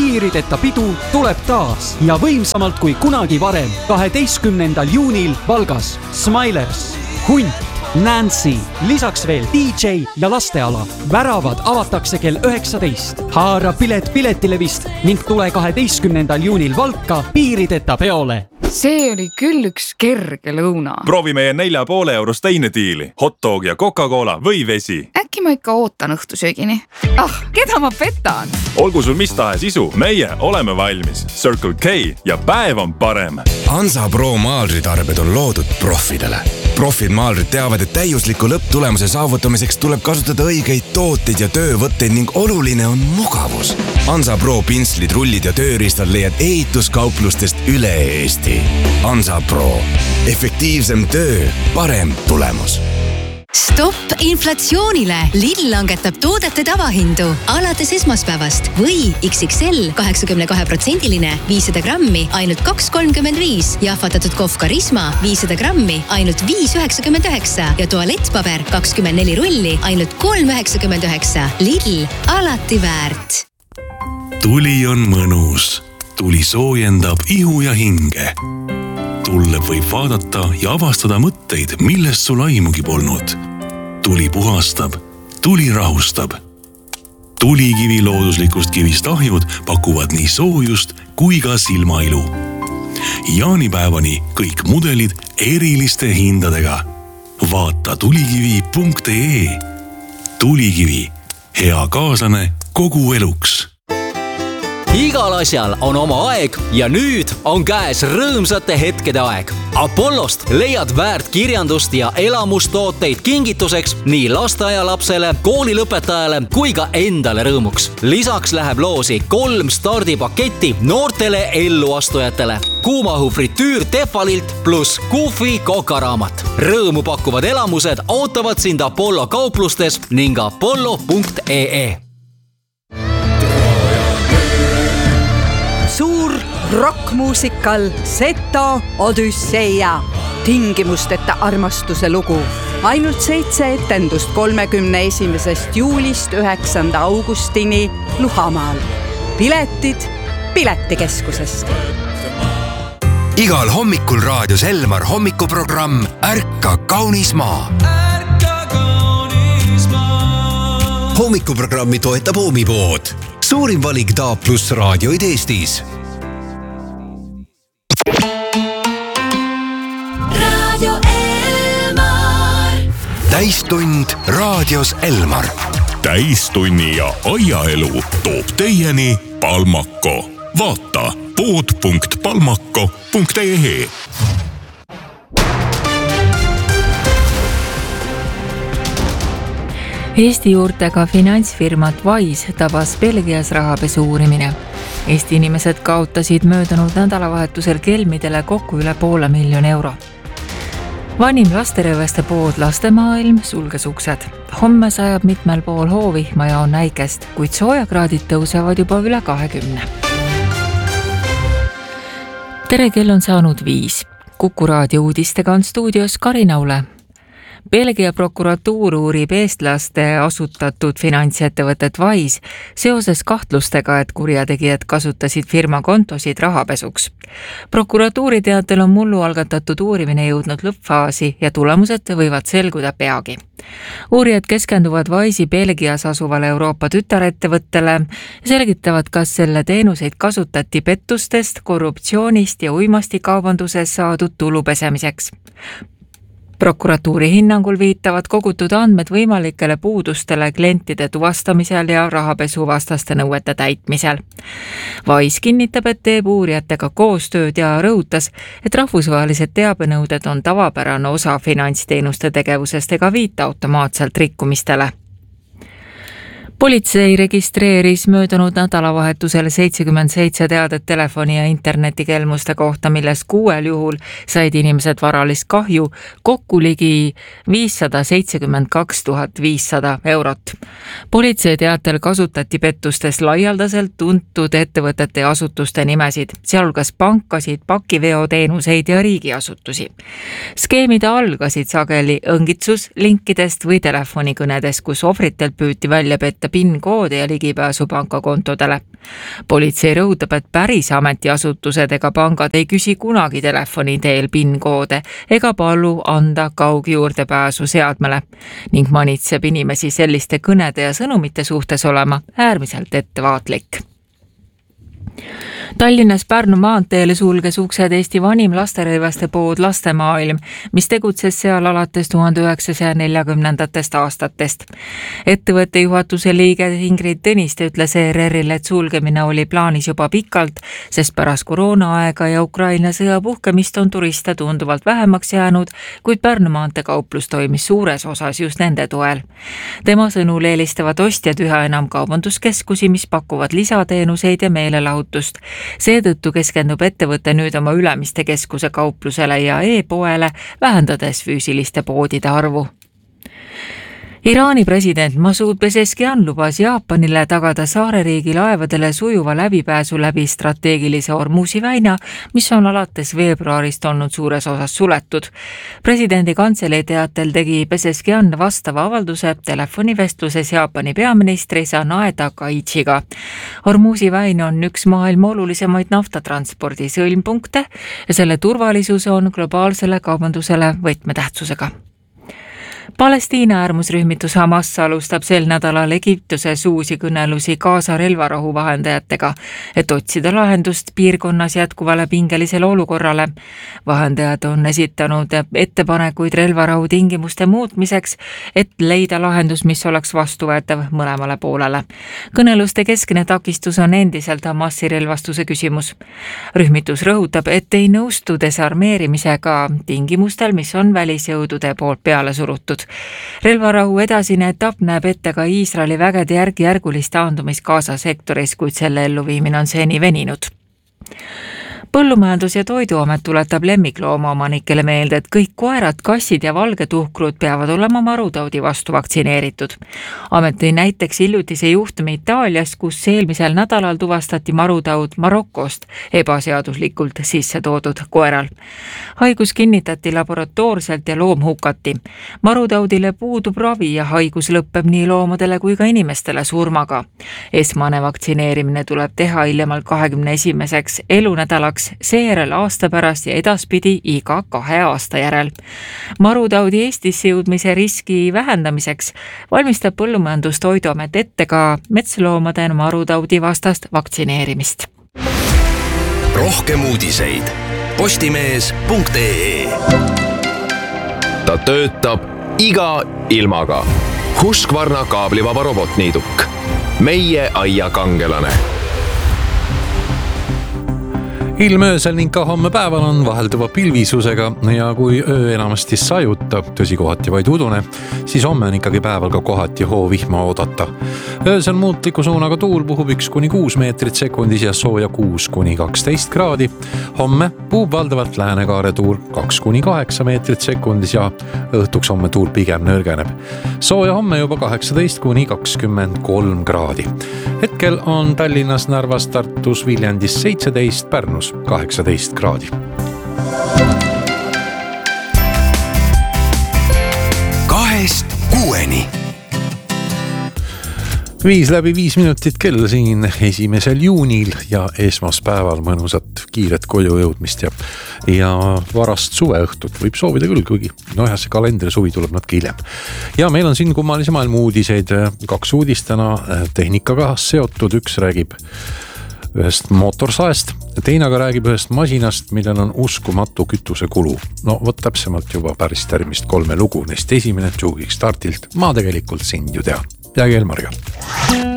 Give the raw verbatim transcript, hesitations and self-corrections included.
piirideta pidu tuleb taas ja võimsamalt kui kunagi varem kaheteistkümnendal juunil Valgas. Smilers, Hunt, Nancy, lisaks veel D J ja lasteala. Väravad avatakse kell üheksateist. Haara pilet piletilevist ning tule kaheteistkümnendal juunil Valka piirideta peole. See oli küll üks kerge lõuna. Proovi meie nelja poole eurost teine diili. Hotdog ja Coca-Cola või vesi. Äkki ma ikka ootan õhtusöögini. Ah, keda ma petan? Olgu sul mis tahes isu, meie oleme valmis. Circle K ja päev on parem. Hansa Pro maalritarbed on loodud profidele. Profid maalrid teavad, et täiusliku lõpptulemuse saavutamiseks tuleb kasutada õigeid tooteid ja töövõtteid ning oluline on mugavus. Hansa Pro pinslid, rullid ja tööriistad leiad ehituskauplustest üle Eesti. Hansa Pro. Efektiivsem töö, parem tulemus. Stopp inflatsioonile! Lidl langetab toodete tavahindu alates esmaspäevast või X X L kaheksakümne kahe protsendiline viissada grammi ainult kaks kolmkümmend viis ja ahvatatud kohv Karisma viissada grammi ainult viis üheksakümmend üheksa ja tualettpaber kakskümmend neli rulli ainult kolm üheksakümmend üheksa. Lidl, alati väärt. Tuli on mõnus. Tuli soojendab ihu ja hinge. Tulle võib vaadata ja avastada mõtteid, millest sul aimugi polnud. Tuli puhastab, tuli rahustab. Tulikivi looduslikust kivist ahjud pakuvad nii soojust kui ka silmailu. Jaanipäevani kõik mudelid eriliste hindadega. Vaata tulikivi punkt ee. Tulikivi. Hea kaaslane kogu eluks. Igal asjal on oma aeg ja nüüd on käes rõõmsate hetkede aeg. Apollost leiad väärt kirjandust ja elamustooteid kingituseks nii lasteaialapsele, koolilõpetajale kui ka endale rõõmuks. Lisaks läheb loosi kolm stardipaketti noortele elluastujatele. Kuumahu fritüür Tefalilt plus Kufi kokaraamat. Rõõmu pakkuvad elamused ootavad sind Apollo kauplustes ning apollo punkt ee. Suur rockmuusikal Seto Odüsseia. Tingimusteta armastuse lugu. Ainult seitse etendust kolmekümne esimesest juulist üheksanda augustini Luhamaal. Piletid Piletikeskusest. Igal hommikul raadios Elmar hommikuprogramm Ärka kaunis maa. Hommikuprogrammi toetab Oomipood. Suurim valik D A plus raadioid Eestis. Radio Elmar. Täistund raadios Elmar. Täistunni ja aiaelu toob teieni Palmako. Vaata pood punkt palmako punkt ee. Eesti juurtega finantsfirmat Wise tabas Belgias rahapesu uurimine. Eesti inimesed kaotasid möödunud nädalavahetusel kelmidele kokku üle poole miljoni euro. Vanim lasterõveste pood Lastemaailm sulges uksed. Homme sajab mitmel pool hoovihma ja on näikest, kuid soojakraadid tõusevad juba üle kahekümne. Tere, kell on saanud viis. Kuku raadio uudistega on stuudios Karina Ule. Belgia prokuratuur uurib eestlaste asutatud finantsettevõtet Wise seoses kahtlustega, et kurjategijad kasutasid firma kontosid rahapesuks. Prokuratuuri teatel on mullu algatatud uurimine jõudnud lõppfaasi ja tulemused võivad selguda peagi. Uurijad keskenduvad Wise'i Belgias asuvale Euroopa tütarettevõttele ja selgitavad, kas selle teenuseid kasutati pettustest, korruptsioonist ja uimastikaubanduses saadud tulu pesemiseks. Prokuratuuri hinnangul viitavad kogutud andmed võimalikele puudustele klientide tuvastamisel ja rahapesuvastaste nõuete täitmisel. Wise kinnitab, et teeb uurijatega koostööd ja rõhutas, et rahvusvahelised teabenõuded on tavapärane osa finantsteenuste tegevusest ega viita automaatselt rikkumistele. Politsei registreeris möödunud nädalavahetusel seitsekümmend seitse teadet telefoni- ja internetikelmuste kohta, milles kuuel juhul said inimesed varalist kahju kokku ligi viissada seitsekümmend kaks tuhat viissada eurot. Politsei teatel kasutati pettustes laialdaselt tuntud ettevõtete ja asutuste nimesid, sealhulgas pankasid, pakiveoteenuseid ja riigiasutusi. Skeemid algasid sageli õngitsus linkidest või telefonikõnedes, kus ohvritelt püüti välja petta vahetada PIN-koode ja ligipääsu pankakontodele. Politsei rõhutab, et päris ametiasutused ega pangad ei küsi kunagi telefoni teel PIN-koode ega palu anda kaugjuurdepääsu seadmele ning manitseb inimesi selliste kõnede ja sõnumite suhtes olema äärmiselt ettevaatlik. Tallinnas Pärnu maanteele sulges uksed Eesti vanim lasterõivaste pood Lastemaailm, mis tegutses seal alates tuhande üheksasaja neljakümnendatest aastatest. Ettevõtte juhatuse liige Ingrid Tõniste ütles E R R-ile, et sulgemine oli plaanis juba pikalt, sest pärast koroonaaega ja Ukraina sõja puhkemist on turiste tunduvalt vähemaks jäänud, kuid Pärnu maantee kauplus toimis suures osas just nende toel. Tema sõnul eelistavad ostjad üha enam kaubanduskeskusi, mis pakuvad lisateenuseid ja meelelahutust. Seetõttu keskendub ettevõte nüüd oma Ülemiste keskuse kauplusele ja e-poele, vähendades füüsiliste poodide arvu. Iraani president Masoud Pezeshkian lubas Jaapanile tagada saareriigi laevadele sujuva läbipääsu läbi strateegilise Hormuzi väina, mis on alates veebruarist olnud suures osas suletud. Presidendi kantselei teatel tegi Pezeshkian vastava avalduse telefonivestluses Jaapani peaministri Sanae Takaichiga. Hormuzi väin on üks maailma olulisemaid naftatranspordi sõlmpunkte ja selle turvalisus on globaalsele kaubandusele võtmetähtsusega. Palestiina äärmusrühmitus Hamas alustab sel nädalal Egiptuses uusi kõnelusi Gaza relvarahu vahendajatega, et otsida lahendust piirkonnas jätkuvale pingelisele olukorrale. Vahendajad on esitanud ettepanekuid relvarahu tingimuste muutmiseks, et leida lahendus, mis oleks vastuvõetav mõlemale poolele. Kõneluste keskne takistus on endiselt Hamasi relvastuse küsimus. Rühmitus rõhutab, et ei nõustu desarmeerimisega tingimustel, mis on välisjõudude poolt peale surutud. Relvarahu edasine etapp näeb ette ka Iisraeli vägede järk-järgulist taandumist Gaza sektoris, kuid selle elluviimine on seni veninud. Põllumajandus- ja Toiduamet tuletab lemmikloomaomanikele meelde, et kõik koerad, kassid ja valgetuhkrud peavad olema marutaudi vastu vaktsineeritud. Amet tõi näiteks hiljutise juhtumi Itaalias, kus eelmisel nädalal tuvastati marutaud Marokost ebaseaduslikult sisse toodud koeral. Haigus kinnitati laboratoorselt ja loom hukati. Marutaudile puudub ravi ja haigus lõppeb nii loomadele kui ka inimestele surmaga. Esmane vaktsineerimine tuleb teha hiljemalt kahekümne esimeseks elunädalaks, seejärel aasta pärast ja edaspidi iga kahe aasta järel. Marutaudi Eestisse jõudmise riski vähendamiseks valmistab Põllumajandus-Toiduamet ette ka metsloomade marutaudi vastast vaktsineerimist. Rohkem uudiseid postimees punkt ee. Ta töötab iga ilmaga. Husqvarna kaablivaba robotniiduk. Meie aia kangelane. Ilm öösel ning ka homme päeval on vahelduva pilvisusega ja kui öö enamasti sajutab, tõsi kohati vaid udune, siis homme on ikkagi päeval ka kohati hoovihma oodata. Öösel muutliku suunaga tuul puhub üks kuni kuus meetrit sekundis ja sooja kuus kuni kaksteist kraadi. Homme puhub valdavalt läänekaare tuul kaks kuni kaheksa meetrit sekundis ja õhtuks homme tuul pigem nõrgeneb. Sooja homme juba kaheksateist kuni kakskümmend kolm kraadi. Hetkel on Tallinnas, Narvas, Tartus, Viljandis seitseteist, Pärnus kaheksateist kraadi. Kahest kuueni. Viis läbi viis minutit kell siin esimesel juunil ja esmaspäeval mõnusat kiiret koju jõudmist ja, ja varast suveõhtut võib soovida küll, kuigi no jah, see kalendri suvi tuleb natuke hiljem. Ja meil on siin kummalise maailma uudiseid, kaks uudist täna tehnikaga seotud, üks räägib ühest mootorsaest, teine aga räägib ühest masinast, millel on uskumatu kütusekulu. No vot täpsemalt juba päris termist kolme lugu, neist esimene Jugiks startilt. Ma tegelikult sind ju tean. Jääge Elmariga.